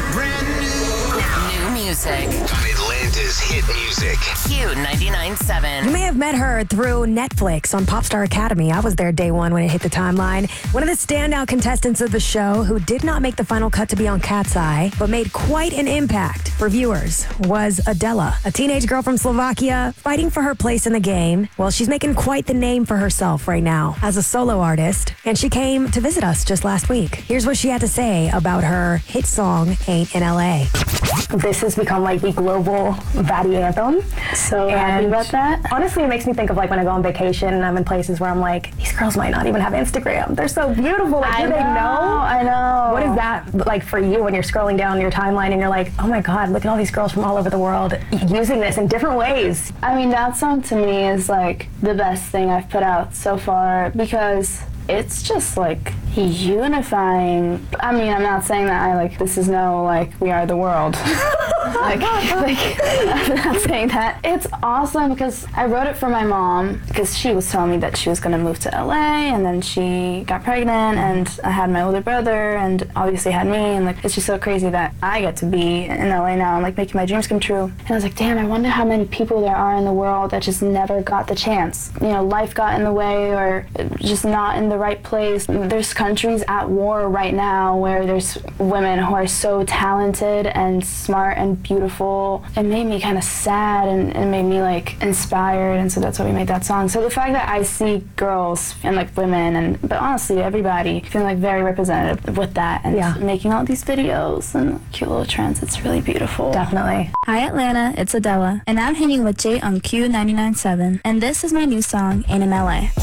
Brand new music. On Atlanta's hit music. Q99.7. You may have met her through Netflix on Popstar Academy. I was there day one when it hit the timeline. One of the standout contestants of the show who did not make the final cut to be on Cat's Eye, but made quite an impact for viewers, was Adela, a teenage girl from Slovakia fighting for her place in the game. Well, she's making quite the name for herself right now as a solo artist, and she came to visit us just last week. Here's what she had to say about her hit song, Ain't in LA. This has become like the global baddie anthem. So happy about that. Honestly, it makes me think of like when I go on vacation and I'm in places where I'm like, these girls might not even have Instagram. They're so beautiful. Like, do they know? I know. What is that like for you when you're scrolling down your timeline and you're like, oh my God, look at all these girls from all over the world using this in different ways? I mean, that song to me is like the best thing I've put out so far because it's just like unifying. I mean, I'm not saying that this is no like we are the world. like I'm not saying that. It's awesome because I wrote it for my mom because she was telling me that she was going to move to LA and then she got pregnant and I had my older brother and obviously had me, and like it's just so crazy that I get to be in LA now and like making my dreams come true. And I was like, damn, I wonder how many people there are in the world that just never got the chance. You know, life got in the way or just not in the right place. There's countries at war right now where there's women who are so talented and smart and beautiful. It made me kind of sad and made me like inspired, and so that's why we made that song. So the fact that I see girls and like women but honestly everybody feeling like very representative with that and making all these videos and cute little trends, it's really beautiful. Definitely. Hi Atlanta, it's Adela, and I'm hanging with Jay on Q99.7, and this is my new song, Ain't in LA.